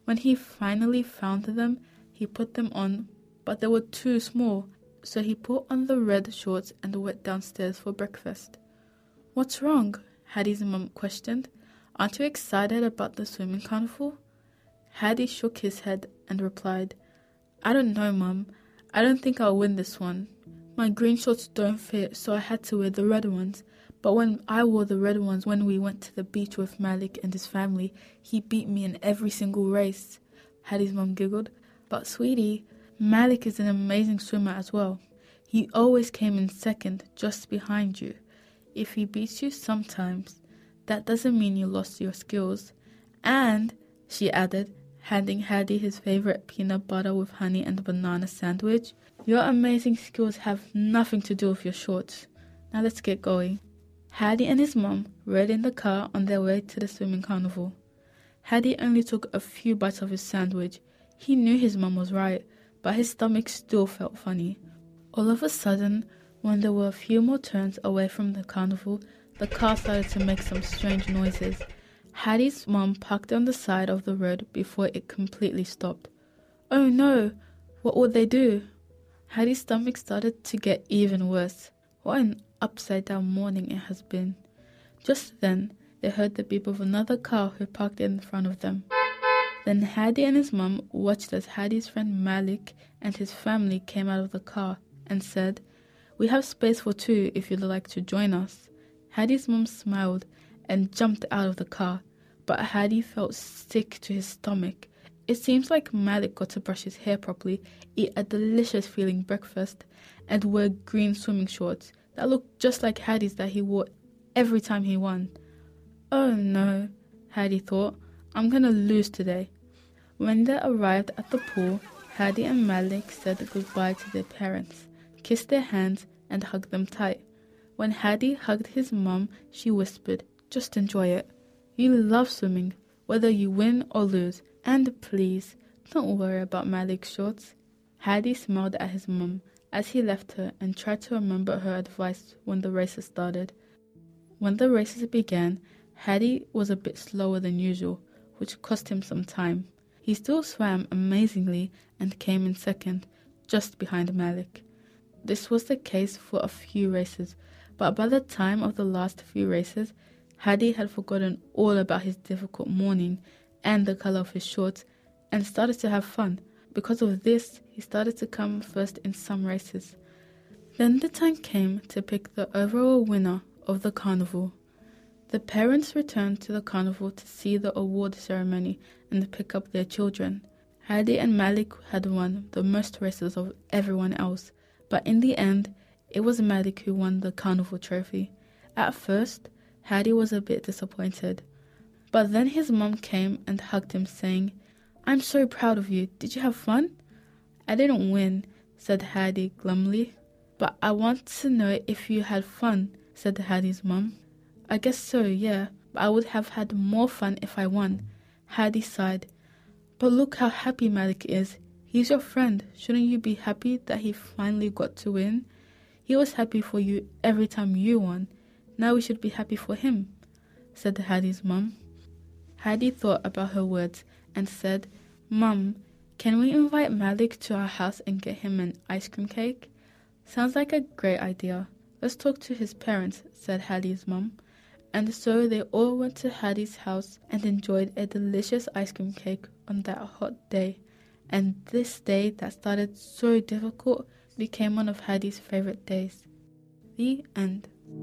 When he finally found them, he put them on, but they were too small, so he put on the red shorts and went downstairs for breakfast. "What's wrong?" Hattie's mum questioned. "Aren't you excited about the swimming carnival?" Hattie shook his head and replied, "I don't know, Mum. I don't think I'll win this one. My green shorts don't fit, so I had to wear the red ones. But when I wore the red ones when we went to the beach with Malik and his family, he beat me in every single race." Hattie's mum giggled. "But sweetie, Malik is an amazing swimmer as well. He always came in second, just behind you. If he beats you sometimes, that doesn't mean you lost your skills." "And," she added, handing Hattie his favorite peanut butter with honey and banana sandwich, "your amazing skills have nothing to do with your shorts. Now let's get going." Hattie and his mum rode in the car on their way to the swimming carnival. Hattie only took a few bites of his sandwich. He knew his mum was right, but his stomach still felt funny. All of a sudden, when there were a few more turns away from the carnival, the car started to make some strange noises. Hattie's mum parked on the side of the road before it completely stopped. "Oh no! What would they do?" Hattie's stomach started to get even worse. What an upside-down morning it has been. Just then, they heard the beep of another car who parked in front of them. Then Hattie and his mum watched as Hattie's friend Malik and his family came out of the car and said, "We have space for two if you'd like to join us." Hattie's mum smiled and jumped out of the car, but Hattie felt sick to his stomach. It seems like Malik got to brush his hair properly, eat a delicious feeling breakfast, and wear green swimming shorts that looked just like Hattie's that he wore every time he won. "Oh no," Hattie thought, "I'm gonna lose today." When they arrived at the pool, Hattie and Malik said goodbye to their parents, kissed their hands, and hugged them tight. When Hattie hugged his mum, she whispered, "Just enjoy it. You love swimming, whether you win or lose, and please, don't worry about Malik's shorts." Hattie smiled at his mum as he left her and tried to remember her advice when the races started. When the races began, Hattie was a bit slower than usual, which cost him some time. He still swam amazingly and came in second, just behind Malik. This was the case for a few races, but by the time of the last few races, Hattie had forgotten all about his difficult morning and the color of his shorts and started to have fun. Because of this, he started to come first in some races. Then the time came to pick the overall winner of the carnival. The parents returned to the carnival to see the award ceremony and pick up their children. Hattie and Malik had won the most races of everyone else, but in the end, it was Malik who won the carnival trophy. At first, Hattie was a bit disappointed, but then his mum came and hugged him, saying, "I'm so proud of you. Did you have fun?" "I didn't win," said Hattie glumly. "But I want to know if you had fun," said Hattie's mum. "I guess so, yeah, but I would have had more fun if I won." Hattie sighed. "But look how happy Malik is. He's your friend. Shouldn't you be happy that he finally got to win? He was happy for you every time you won. Now we should be happy for him," said Hattie's mum. Hattie thought about her words and said, "Mum, can we invite Malik to our house and get him an ice cream cake?" "Sounds like a great idea. Let's talk to his parents," said Hattie's mum. And so they all went to Hattie's house and enjoyed a delicious ice cream cake on that hot day. And this day that started so difficult became one of Hattie's favorite days. The end.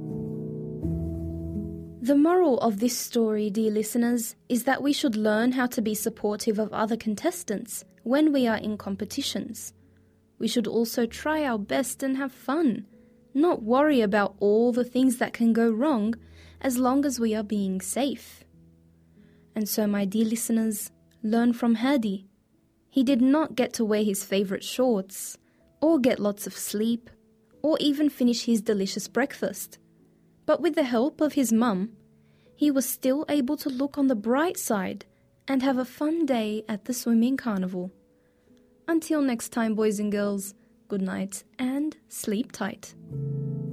The moral of this story, dear listeners, is that we should learn how to be supportive of other contestants when we are in competitions. We should also try our best and have fun, not worry about all the things that can go wrong as long as we are being safe. And so, my dear listeners, learn from Hattie. He did not get to wear his favorite shorts, or get lots of sleep, or even finish his delicious breakfast. But with the help of his mum, he was still able to look on the bright side and have a fun day at the swimming carnival. Until next time, boys and girls, good night and sleep tight.